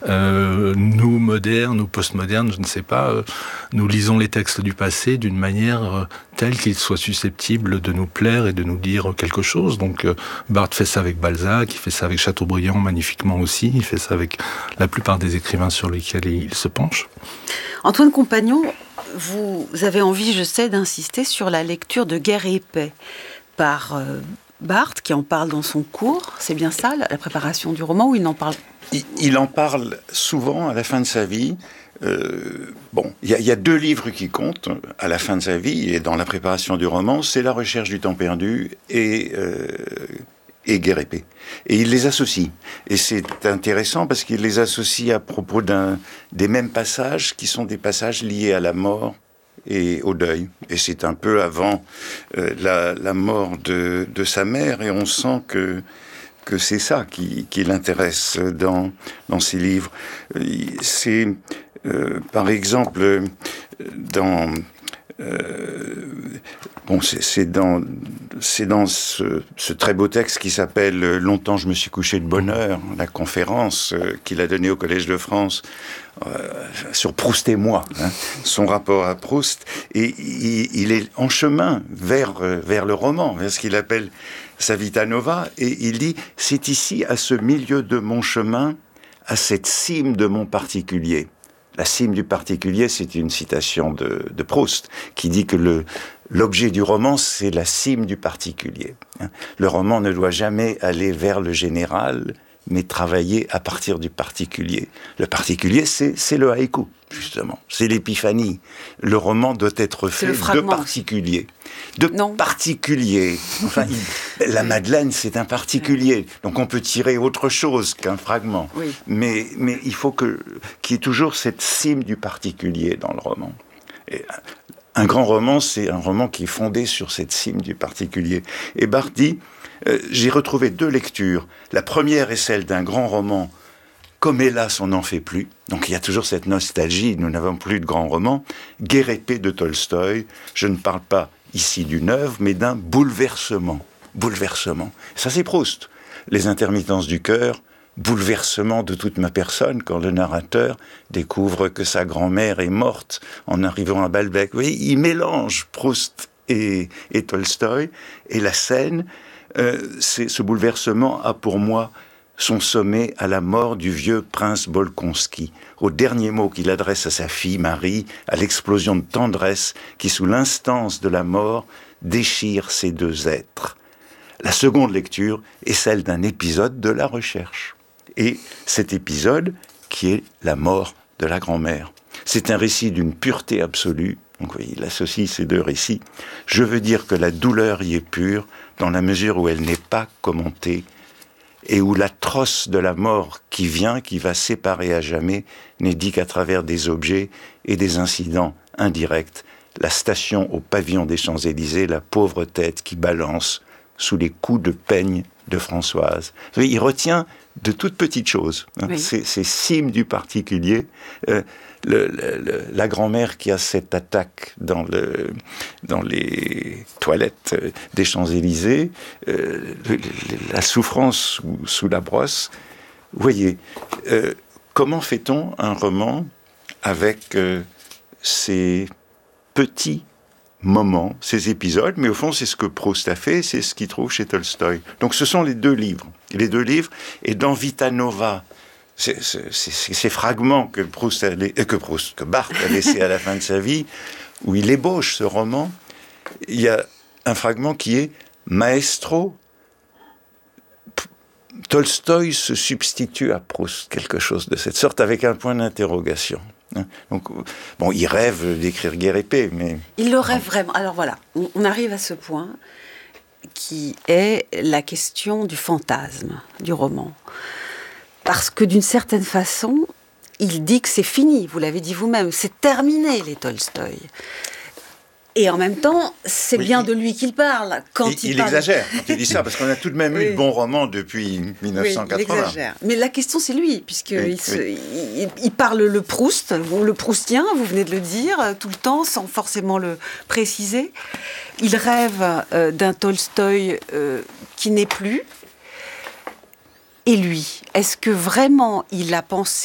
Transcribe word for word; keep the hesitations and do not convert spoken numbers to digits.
Euh, nous, modernes ou postmodernes, je ne sais pas, euh, nous lisons les textes du passé d'une manière euh, telle qu'ils soient susceptibles de nous plaire et de nous dire quelque chose. Donc euh, Barthes fait ça avec Balzac, il fait ça avec Chateaubriand magnifiquement aussi, il fait ça avec la plupart des écrivains sur lesquels il se penche. Antoine Compagnon, vous avez envie, je sais, d'insister sur la lecture de Guerre et paix par euh, Barthes, qui en parle dans son cours. C'est bien ça, la préparation du roman, ou il n'en parle pas? Il, il en parle souvent à la fin de sa vie. Euh, bon, il y, y a deux livres qui comptent à la fin de sa vie et dans la préparation du roman, c'est La recherche du temps perdu et, euh, et Guerre et paix. Et il les associe. Et c'est intéressant parce qu'il les associe à propos d'un, des mêmes passages qui sont des passages liés à la mort et au deuil. Et c'est un peu avant euh, la, la mort de, de sa mère, et on sent que que c'est ça qui, qui l'intéresse dans, dans ses livres. C'est, euh, par exemple, dans... Euh, bon, c'est, c'est dans, c'est dans ce, ce très beau texte qui s'appelle « Longtemps je me suis couché de bonne heure », la conférence qu'il a donnée au Collège de France euh, sur Proust et moi, hein, son rapport à Proust. Et il, il est en chemin vers, vers le roman, vers ce qu'il appelle sa Vita Nova, et il dit « C'est ici, à ce milieu de mon chemin, à cette cime de mon particulier ». La cime du particulier, c'est une citation de, de Proust, qui dit que le, l'objet du roman, c'est la cime du particulier. Le roman ne doit jamais aller vers le général, mais travailler à partir du particulier. Le particulier, c'est, c'est le haïku, justement. C'est l'épiphanie. Le roman doit être fait de particulier. De non. particulier. Enfin, il, la Madeleine, c'est un particulier. Donc on peut tirer autre chose qu'un fragment. Oui. Mais, mais il faut que, qu'il y ait toujours cette cime du particulier dans le roman. Et un grand roman, c'est un roman qui est fondé sur cette cime du particulier. Et Barthes dit, euh, j'ai retrouvé deux lectures. La première est celle d'un grand roman, comme hélas on n'en fait plus. Donc il y a toujours cette nostalgie, nous n'avons plus de grands romans. Guerre et paix de Tolstoï. Je ne parle pas ici d'une œuvre, mais d'un bouleversement. Bouleversement. Ça, c'est Proust. Les intermittences du cœur, bouleversement de toute ma personne quand le narrateur découvre que sa grand-mère est morte en arrivant à Balbec. Vous voyez, il mélange Proust et, et Tolstoï, et la scène, euh, c'est, ce bouleversement a pour moi son sommet à la mort du vieux prince Bolkonski, au dernier mot qu'il adresse à sa fille Marie, à l'explosion de tendresse qui, sous l'instance de la mort, déchire ces deux êtres. La seconde lecture est celle d'un épisode de La recherche. Et cet épisode, qui est la mort de la grand-mère. C'est un récit d'une pureté absolue. Donc oui, il associe ces deux récits. Je veux dire que la douleur y est pure, dans la mesure où elle n'est pas commentée, et où l'atroce de la mort qui vient, qui va séparer à jamais, n'est dit qu'à travers des objets et des incidents indirects. La station au pavillon des Champs-Élysées, la pauvre tête qui balance sous les coups de peigne de Françoise. Il retient de toutes petites choses. Hein. Oui. C'est, c'est cime du particulier. Euh, le, le, le, la grand-mère qui a cette attaque dans, le, dans les toilettes des Champs-Élysées, euh, le, la souffrance sous, sous la brosse. Vous voyez, euh, comment fait-on un roman avec euh, ces petits moments, ces épisodes, mais au fond, c'est ce que Proust a fait, c'est ce qu'il trouve chez Tolstoï. Donc, ce sont les deux livres. Les deux livres, et dans Vita Nova, c'est, c'est, c'est ces fragments que Proust, a, que Proust, que Barthes a laissés à la fin de sa vie, où il ébauche ce roman, il y a un fragment qui est Maestro. Tolstoï se substitue à Proust, quelque chose de cette sorte, avec un point d'interrogation. Donc, bon, il rêve d'écrire Guerre et paix, mais... Il le rêve vraiment. Alors voilà, on, on arrive à ce point qui est la question du fantasme du roman. Parce que d'une certaine façon, il dit que c'est fini, vous l'avez dit vous-même, c'est terminé les Tolstoï. Et en même temps, c'est oui, bien il, de lui qu'il parle. Quand il, il, il parle... exagère quand il dit ça, parce qu'on a tout de même oui. eu de bons romans depuis dix-neuf cent quatre-vingts. Oui, il exagère. Mais la question, c'est lui, puisqu'il oui, oui. il, il parle le Proust, le proustien, vous venez de le dire, tout le temps, sans forcément le préciser. Il rêve euh, d'un Tolstoï euh, qui n'est plus. Et lui, est-ce que vraiment il a pensé